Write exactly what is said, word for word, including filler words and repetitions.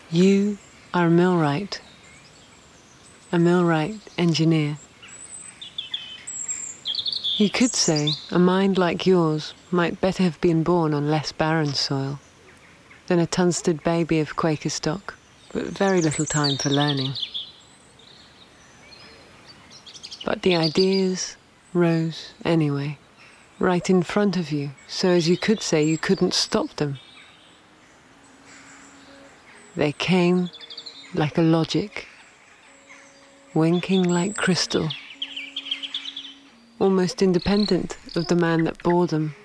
You are a millwright, a millwright engineer. You could say a mind like yours might better have been born on less barren soil than a Tunstead baby of Quaker stock, but very little time for learning. But the ideas rose anyway, right in front of you, so as you could say you couldn't stop them. They came like a logic, winking like crystal, almost independent of the man that bore them